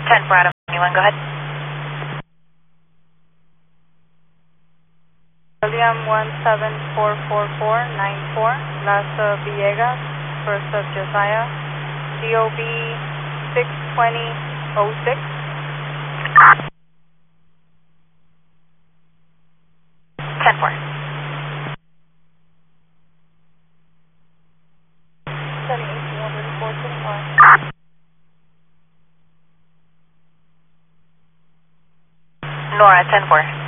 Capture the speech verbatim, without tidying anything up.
ten four Adam, anyone, go ahead. William one seven four four four nine four, last of Villegas, first of Josiah, D O B six twenty oh six. ten four. Nora, ten four.